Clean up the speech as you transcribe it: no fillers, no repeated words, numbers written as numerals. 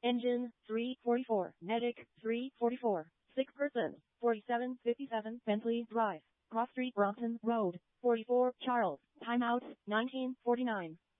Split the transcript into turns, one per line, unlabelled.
Engine 344, Nedic 344, 6 persons, 4757 Bentley Drive, Cross Street, Brompton Road, 44 Charles, timeout 1949.